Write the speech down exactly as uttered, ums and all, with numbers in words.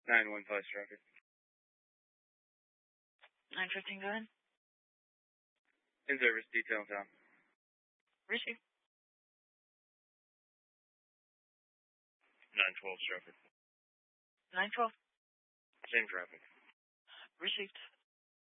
nine one five traffic. nine fifteen, go ahead. In service, detail in town. Receive. nine twelve traffic. nine twelve. Same traffic. Received.